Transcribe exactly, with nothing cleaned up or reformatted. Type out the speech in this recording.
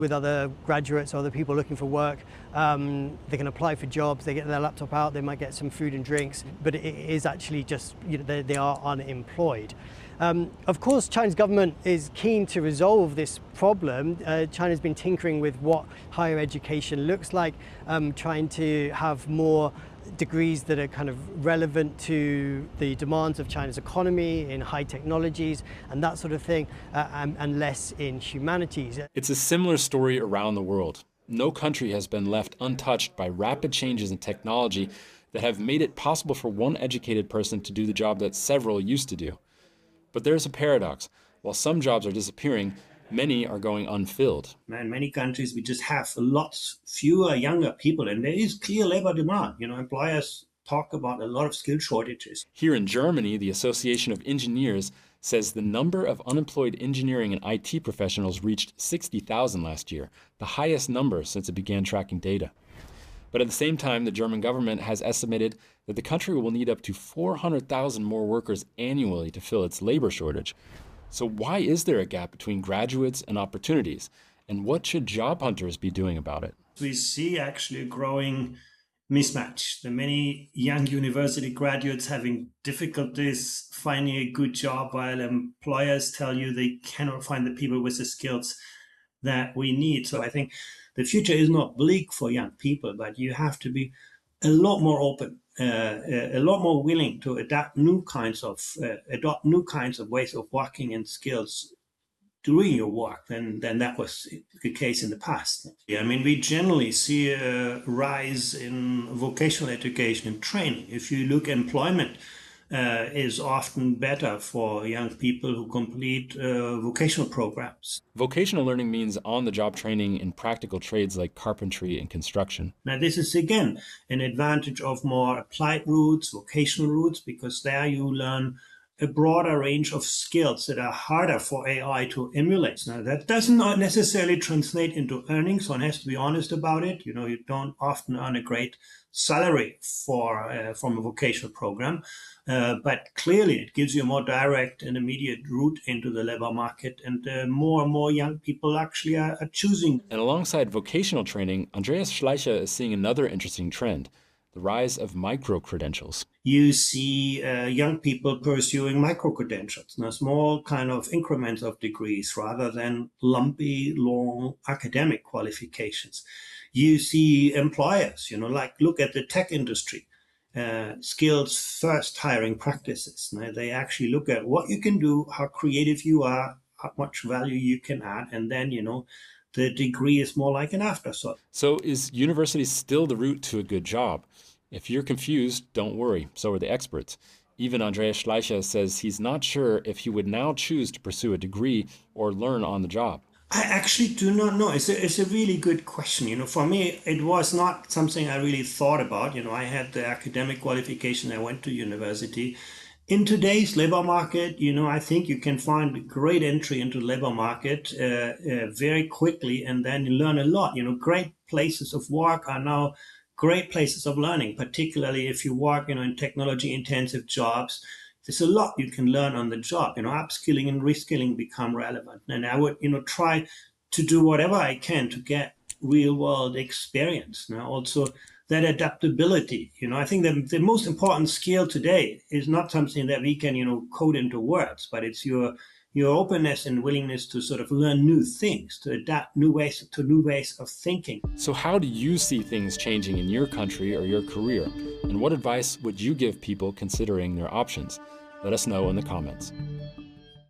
with other graduates or other people looking for work. Um, they can apply for jobs, they get their laptop out, they might get some food and drinks, but it is actually just, you know, they, they are unemployed. Um, of course, China's government is keen to resolve this problem. Uh, China's been tinkering with what higher education looks like, um, trying to have more degrees that are kind of relevant to the demands of China's economy in high technologies and that sort of thing, uh, and, and less in humanities. It's a similar story around the world. No country has been left untouched by rapid changes in technology that have made it possible for one educated person to do the job that several used to do. But there's a paradox. While some jobs are disappearing, many are going unfilled. In many countries, we just have lots fewer younger people, and there is clear labor demand. You know, employers talk about a lot of skill shortages. Here in Germany, the Association of Engineers says the number of unemployed engineering and I T professionals reached sixty thousand last year, the highest number since it began tracking data. But at the same time, the German government has estimated that the country will need up to four hundred thousand more workers annually to fill its labor shortage. So why is there a gap between graduates and opportunities? And what should job hunters be doing about it? We see actually a growing mismatch. The many young university graduates having difficulties finding a good job, while employers tell you they cannot find the people with the skills that we need. So I think the future is not bleak for young people, but you have to be a lot more open, uh, a lot more willing to adapt new kinds of, uh, adopt new kinds of ways of working and skills doing your work than, than that was the case in the past. Yeah, I mean, we generally see a rise in vocational education and training. If you look at employment, Uh, is often better for young people who complete uh, vocational programs. Vocational learning means on-the-job training in practical trades like carpentry and construction. Now, this is, again, an advantage of more applied routes, vocational routes, because there you learn a broader range of skills that are harder for A I to emulate. Now, that doesn't necessarily translate into earnings. One has to be honest about it. You know, you don't often earn a great salary for uh, from a vocational program. Uh, but clearly, it gives you a more direct and immediate route into the labor market, and uh, more and more young people actually are, are choosing. And alongside vocational training, Andreas Schleicher is seeing another interesting trend, the rise of micro-credentials. You see uh, young people pursuing micro-credentials, now small kind of increments of degrees rather than lumpy, long academic qualifications. You see employers, you know, like look at the tech industry. Uh, skills first hiring practices. Now, they actually look at what you can do, how creative you are, how much value you can add, and then, you know, the degree is more like an afterthought. So is university still the route to a good job? If you're confused, don't worry, so are the experts. Even Andreas Schleicher says he's not sure if he would now choose to pursue a degree or learn on the job. I actually do not know. It's a, it's a really good question. You know, for me, it was not something I really thought about. You know, I had the academic qualification. I went to university. In today's labor market, you know, I think you can find great entry into the labor market uh, uh, very quickly, and then you learn a lot. You know, great places of work are now great places of learning, particularly if you work, you know, in technology-intensive jobs. There's a lot you can learn on the job. You know, upskilling and reskilling become relevant. And I would, you know, try to do whatever I can to get real world experience. Now, also that adaptability, you know, I think that the most important skill today is not something that we can, you know, code into words, but it's your your openness and willingness to sort of learn new things, to adapt new ways to new ways of thinking. So how do you see things changing in your country or your career? And what advice would you give people considering their options? Let us know in the comments.